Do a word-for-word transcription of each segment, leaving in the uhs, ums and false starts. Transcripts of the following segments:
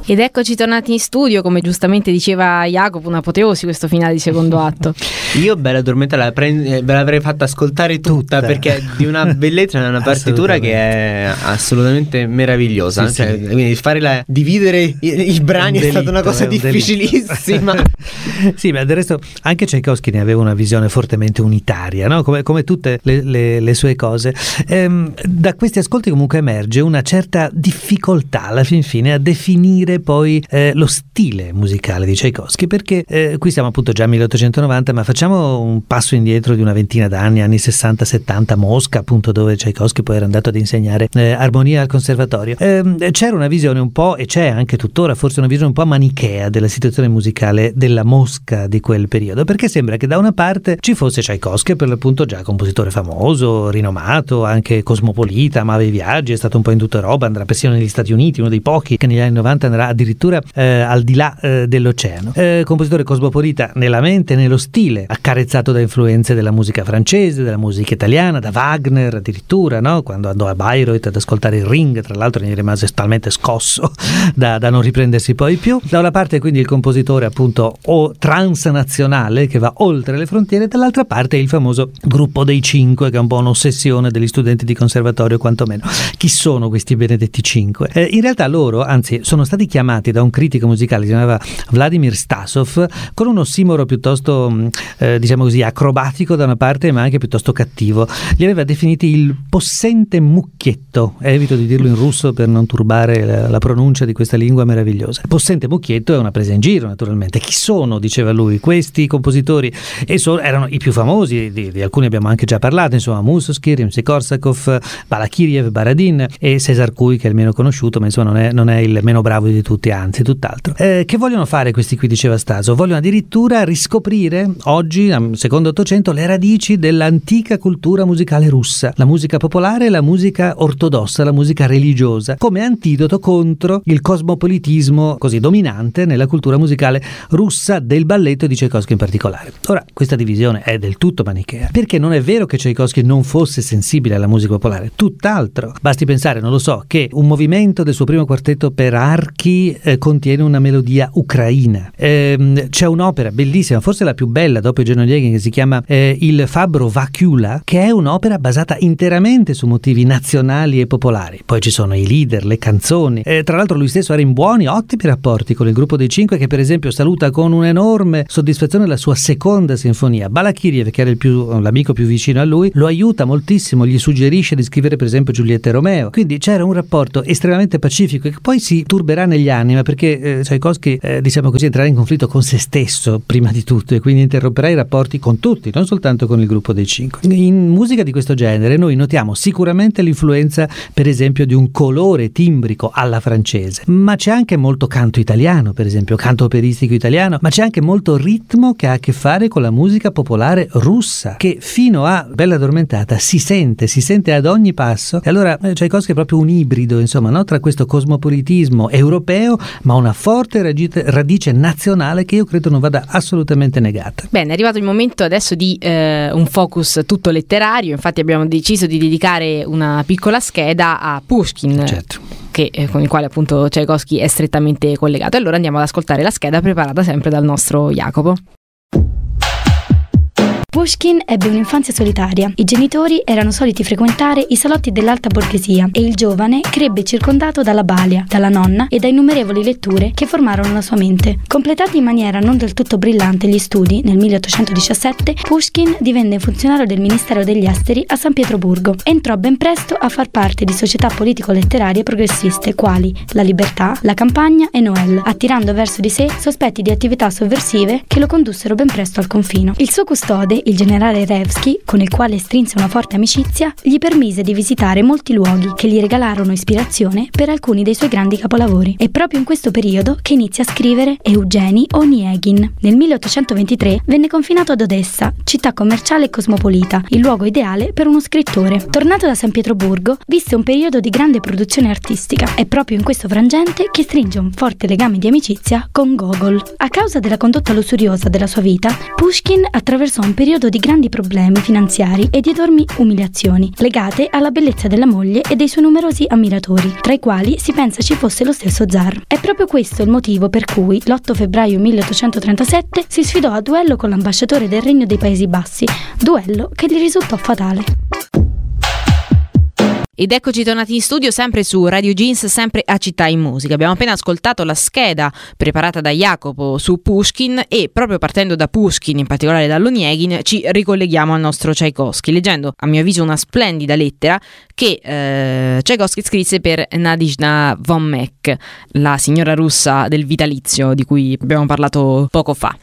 Ed eccoci tornati in studio, come giustamente diceva Jacopo, un'apoteosi questo finale di secondo atto. Io Bella Addormentata la pre- ve l'avrei fatta ascoltare tutta, tutta. Perché è di una bellezza, è una partitura che è assolutamente meravigliosa. Sì, cioè, sì. Quindi fare la, dividere i, i brani è, delitto, è stata una cosa difficilissima. Sì, ma del resto anche Tchaikovsky ne aveva una visione fortemente unitaria, no? Come, come tutte le, le, le sue cose. Ehm, da questi ascolti comunque emerge una certa difficoltà alla fin fine a definire poi eh, lo stile musicale di Tchaikovsky, perché eh, qui siamo appunto già al milleottocentonovanta, ma facciamo un passo indietro di una ventina d'anni, anni sessanta settanta, Mosca, appunto, dove Tchaikovsky poi era andato ad insegnare eh, armonia al conservatorio. Eh, c'era una visione un po', e c'è anche tuttora forse una visione un po' manichea della situazione musicale della Mosca di quel periodo, perché sembra che da una parte ci fosse Tchaikovsky, per l'appunto già compositore famoso, rinomato, anche cosmopolita, amava i viaggi, è stato un po' in tutta Europa, andrà persino negli Stati Uniti, uno dei pochi che negli anni novanta andrà addirittura eh, al di là eh, dell'oceano. Eh, compositore cosmopolita nella mente e nello stile, accarezzato da influenze della musica francese, della musica italiana, da Wagner addirittura, no? Quando andò a Bayreuth ad ascoltare il Ring, tra l'altro ne rimase talmente scosso da, da non riprendersi poi più. Da una parte quindi il compositore appunto o transnazionale che va oltre le frontiere, dall'altra parte il famoso gruppo dei cinque, che è un po' un'ossessione degli studenti di conservatorio quantomeno. Chi sono questi benedetti cinque? Eh, in realtà loro, anzi, sono stati chiamati da un critico musicale che si chiamava Vladimir Stasov, con un ossimoro piuttosto eh, diciamo così acrobatico da una parte, ma anche piuttosto cattivo. Li aveva definiti il possente mucchietto, evito di dirlo in russo per non turbare la, la pronuncia di questa lingua meravigliosa. Possente mucchietto è una presa in giro, naturalmente. Chi sono, diceva lui, questi compositori? E so, erano i più famosi, di, di alcuni abbiamo anche già parlato, insomma Mussorgsky, Rimsky-Korsakov, Balakiriev, Baradin e César Cui, che è il meno conosciuto, ma insomma non è, non è il meno bravo di tutti, anzi tutt'altro. Eh, che vogliono fare questi qui, diceva Staso? Vogliono addirittura riscoprire oggi, secondo Ottocento, le radici dell'antica cultura musicale russa, la musica popolare, la musica ortodossa, la musica religiosa, come antidoto contro il cosmopolitismo così dominante nella cultura musicale russa, del balletto di Tchaikovsky in particolare. Ora, questa divisione è del tutto manichea, perché non è vero che Tchaikovsky non fosse sensibile alla musica popolare, tutt'altro. Basti pensare, non lo so, che un movimento del suo primo quartetto per archi eh, contiene una melodia ucraina. Eh, c'è un'opera bellissima, forse la più bella dopo Eugen Onegin, che si chiama eh, il Fabbro Vacula, che è un'opera basata interamente su motivi nazionali e popolari. Poi ci sono i leader, le canzoni. Eh, tra l'altro lui stesso era in buoni, ottimi rapporti con il gruppo dei cinque, che per esempio saluta con un'enorme soddisfazione la sua seconda sinfonia. Balakiriev, che era il più, l'amico più vicino a lui, lo aiuta moltissimo, gli suggerisce di scrivere per esempio Giulietta e Romeo. Quindi c'era un rapporto estremamente pacifico, che poi si turberà negli anni, ma perché eh, Tchaikovsky eh, diciamo così entrerà in conflitto con se stesso prima di tutto, e quindi interromperà i rapporti con tutti, non soltanto con il gruppo dei cinque. In musica di questo genere noi notiamo sicuramente l'influenza per esempio di un colore timbrico alla francese, ma c'è anche molto canto italiano, per esempio canto operistico italiano, ma c'è anche molto ritmo che ha a che fare con la musica popolare russa, che fino a Bella Addormentata si sente, si sente ad ogni passo. E allora eh, Tchaikovsky è proprio un ibrido, insomma, no? Tra questo cosmopolitismo europeo, ma una forte radice, radice nazionale che io credo non vada assolutamente negata. Bene, è arrivato il momento adesso di eh, un focus tutto letterario. Infatti abbiamo deciso di dedicare una piccola scheda a Pushkin, certo, che, eh, con il quale appunto Tchaikovsky è strettamente collegato. Allora andiamo ad ascoltare la scheda preparata sempre dal nostro Jacopo. Pushkin ebbe un'infanzia solitaria. I genitori erano soliti frequentare i salotti dell'alta borghesia e il giovane crebbe circondato dalla balia, dalla nonna e da innumerevoli letture che formarono la sua mente. Completati in maniera non del tutto brillante gli studi, nel milleottocentodiciassette Pushkin divenne funzionario del Ministero degli Esteri a San Pietroburgo. Entrò ben presto a far parte di società politico-letterarie progressiste quali La Libertà, La Campagna e Noël, attirando verso di sé sospetti di attività sovversive che lo condussero ben presto al confino. Il suo custode, il generale Revsky, con il quale strinse una forte amicizia, gli permise di visitare molti luoghi che gli regalarono ispirazione per alcuni dei suoi grandi capolavori. È proprio in questo periodo che inizia a scrivere Eugeni Onegin. Nel milleottocentoventitré venne confinato ad Odessa, città commerciale e cosmopolita, il luogo ideale per uno scrittore. Tornato da San Pietroburgo, visse un periodo di grande produzione artistica. È proprio in questo frangente che stringe un forte legame di amicizia con Gogol. A causa della condotta lussuriosa della sua vita, Pushkin attraversò un periodo periodo di grandi problemi finanziari e di enormi umiliazioni, legate alla bellezza della moglie e dei suoi numerosi ammiratori, tra i quali si pensa ci fosse lo stesso zar. È proprio questo il motivo per cui l'otto febbraio milleottocentotrentasette si sfidò a duello con l'ambasciatore del Regno dei Paesi Bassi, duello che gli risultò fatale. Ed eccoci tornati in studio sempre su Radio Jeans, sempre a Città in Musica. Abbiamo appena ascoltato la scheda preparata da Jacopo su Pushkin e proprio partendo da Pushkin, in particolare dall'Onegin, ci ricolleghiamo al nostro Tchaikovsky, leggendo a mio avviso una splendida lettera che eh, Tchaikovsky scrisse per Nadezhda von Meck, la signora russa del vitalizio di cui abbiamo parlato poco fa.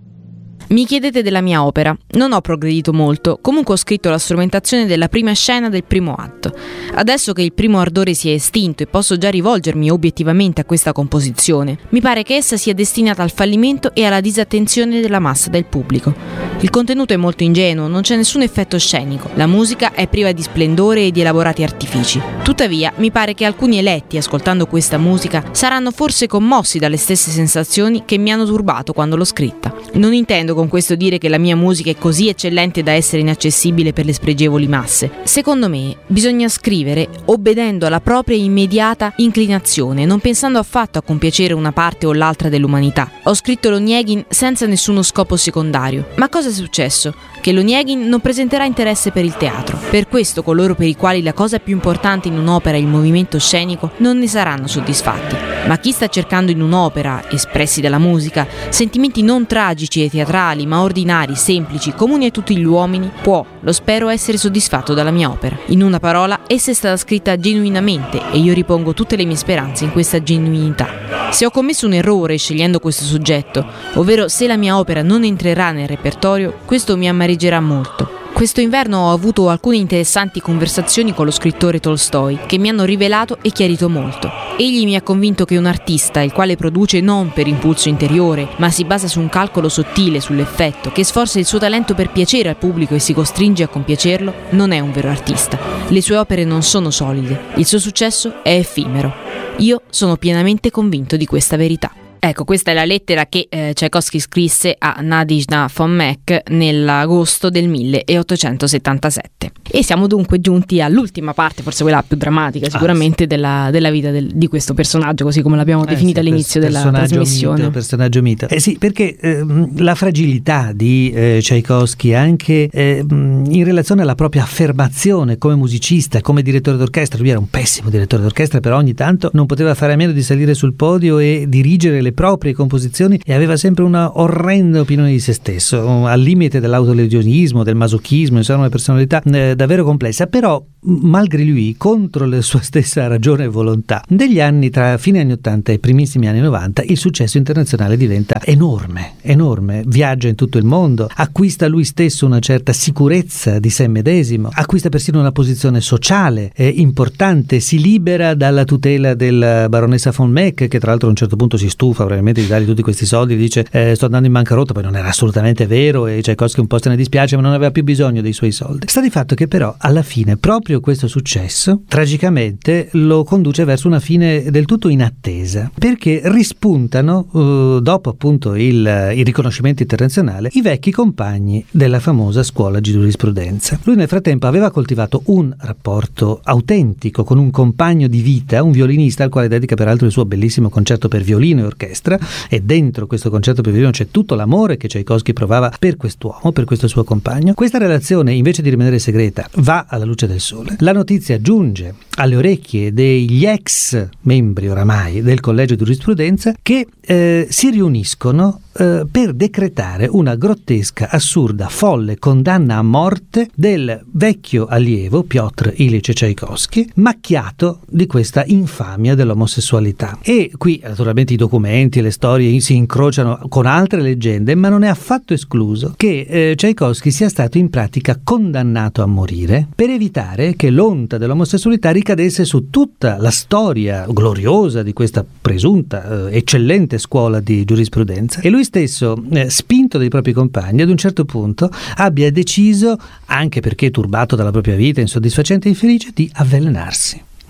Mi chiedete della mia opera. Non ho progredito molto, comunque ho scritto la strumentazione della prima scena del primo atto. Adesso che il primo ardore si è estinto e posso già rivolgermi obiettivamente a questa composizione, mi pare che essa sia destinata al fallimento e alla disattenzione della massa del pubblico. Il contenuto è molto ingenuo, non c'è nessun effetto scenico, la musica è priva di splendore e di elaborati artifici. Tuttavia, mi pare che alcuni eletti, ascoltando questa musica, saranno forse commossi dalle stesse sensazioni che mi hanno turbato quando l'ho scritta. Non intendo con questo dire che la mia musica è così eccellente da essere inaccessibile per le spregevoli masse. Secondo me bisogna scrivere obbedendo alla propria immediata inclinazione, non pensando affatto a compiacere una parte o l'altra dell'umanità. Ho scritto l'Onegin senza nessuno scopo secondario. Ma cosa è successo? Che l'Onegin non presenterà interesse per il teatro. Per questo coloro per i quali la cosa più importante in un'opera è il movimento scenico non ne saranno soddisfatti. Ma chi sta cercando in un'opera, espressi dalla musica, sentimenti non tragici e teatrali, ma ordinari, semplici, comuni a tutti gli uomini, può, lo spero, essere soddisfatto dalla mia opera. In una parola, essa è stata scritta genuinamente e io ripongo tutte le mie speranze in questa genuinità. Se ho commesso un errore scegliendo questo soggetto, ovvero se la mia opera non entrerà nel repertorio, questo mi amareggerà molto. Questo inverno ho avuto alcune interessanti conversazioni con lo scrittore Tolstoi che mi hanno rivelato e chiarito molto. Egli mi ha convinto che un artista, il quale produce non per impulso interiore, ma si basa su un calcolo sottile sull'effetto, che sforza il suo talento per piacere al pubblico e si costringe a compiacerlo, non è un vero artista. Le sue opere non sono solide, il suo successo è effimero. Io sono pienamente convinto di questa verità. Ecco, questa è la lettera che eh, Tchaikovsky scrisse a Nadezhda von Meck nell'agosto del milleottocentosettantasette. E siamo dunque giunti all'ultima parte, forse quella più drammatica sicuramente, ah, sì. della, della vita del, di questo personaggio, così come l'abbiamo eh, definito sì, all'inizio pers- della trasmissione. Mito, personaggio mito. Eh sì, perché eh, la fragilità di eh, Tchaikovsky anche eh, in relazione alla propria affermazione come musicista, come direttore d'orchestra. Lui era un pessimo direttore d'orchestra, però ogni tanto non poteva fare a meno di salire sul podio e dirigere le proprie composizioni e aveva sempre una orrenda opinione di se stesso, al limite dell'autolesionismo, del masochismo, insomma una personalità eh, davvero complessa, però malgré lui, contro la sua stessa ragione e volontà, negli anni tra fine anni ottanta e primissimi anni novanta il successo internazionale diventa enorme, enorme, viaggia in tutto il mondo, acquista lui stesso una certa sicurezza di sé medesimo, acquista persino una posizione sociale eh, importante, si libera dalla tutela della baronessa von Meck, che tra l'altro a un certo punto si stufa probabilmente di dargli tutti questi soldi, dice eh, sto andando in bancarotta, poi non era assolutamente vero e Tchaikovsky un po' se ne dispiace, ma non aveva più bisogno dei suoi soldi. Sta di fatto che però alla fine proprio questo successo tragicamente lo conduce verso una fine del tutto inattesa, perché rispuntano uh, dopo appunto il, il riconoscimento internazionale i vecchi compagni della famosa scuola di giurisprudenza. Lui nel frattempo aveva coltivato un rapporto autentico con un compagno di vita, un violinista al quale dedica peraltro il suo bellissimo concerto per violino e orchestra, e dentro questo concerto per violino c'è tutto l'amore che Tchaikovsky provava per quest'uomo, per questo suo compagno. Questa relazione, invece di rimanere segreta, va alla luce del sole. La notizia giunge alle orecchie degli ex membri oramai del collegio di giurisprudenza che eh, si riuniscono eh, per decretare una grottesca, assurda, folle condanna a morte del vecchio allievo Piotr Ilyich Tchaikovsky, macchiato di questa infamia dell'omosessualità. E qui naturalmente i documenti e le storie si incrociano con altre leggende, ma non è affatto escluso che eh, Tchaikovsky sia stato in pratica condannato a morire per evitare che l'onta dell'omosessualità ricadesse su tutta la storia gloriosa di questa presunta eh, eccellente scuola di giurisprudenza, e lui stesso, eh, spinto dai propri compagni, ad un certo punto abbia deciso, anche perché turbato dalla propria vita insoddisfacente e infelice, di avvelenarsi.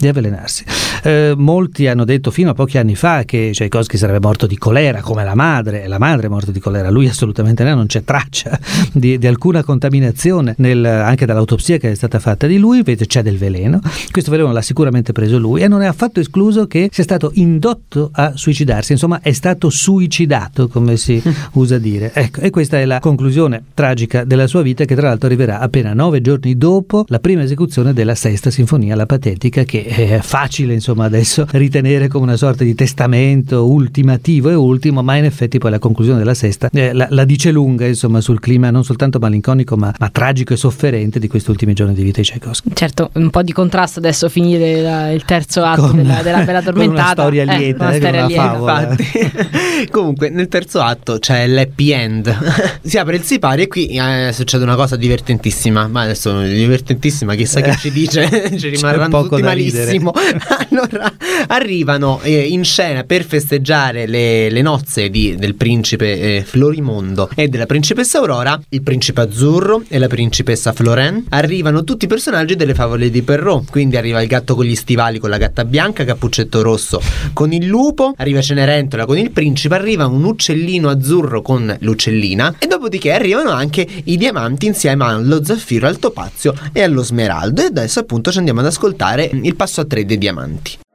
di avvelenarsi. Eh, molti hanno detto fino a pochi anni fa che Tchaikovsky sarebbe morto di colera come la madre, e la madre è morta di colera, lui assolutamente no, non c'è traccia di, di alcuna contaminazione nel, anche dall'autopsia che è stata fatta di lui, invece c'è del veleno, questo veleno l'ha sicuramente preso lui e non è affatto escluso che sia stato indotto a suicidarsi, insomma è stato suicidato come si usa dire, ecco, e questa è la conclusione tragica della sua vita, che tra l'altro arriverà appena nove giorni dopo la prima esecuzione della Sesta Sinfonia, la Patetica, che è facile insomma adesso ritenere come una sorta di testamento ultimativo e ultimo, ma in effetti poi la conclusione della sesta eh, la, la dice lunga insomma sul clima non soltanto malinconico ma, ma tragico e sofferente di questi ultimi giorni di vita di Tchaikovsky. Certo, un po' di contrasto adesso finire la, il terzo atto con, della, della Bella Addormentata, con una storia lieta, eh, una eh, storia una lieta. favola. Infatti. Comunque nel terzo atto c'è l'happy end, si apre il sipario e qui eh, succede una cosa divertentissima, ma adesso divertentissima chissà che ci dice, ci rimarranno tutti malissimo. Allora arrivano eh, in scena per festeggiare le, le nozze di, del principe eh, Florimondo e della principessa Aurora, il principe Azzurro e la principessa Florence. Arrivano tutti i personaggi delle favole di Perrault, quindi arriva il gatto con gli stivali con la gatta bianca, Cappuccetto Rosso con il lupo, arriva Cenerentola con il principe, arriva un uccellino azzurro con l'uccellina e dopodiché arrivano anche i diamanti insieme allo zaffiro, al topazio e allo smeraldo. E adesso appunto ci andiamo ad ascoltare il passo a tre dei diamanti.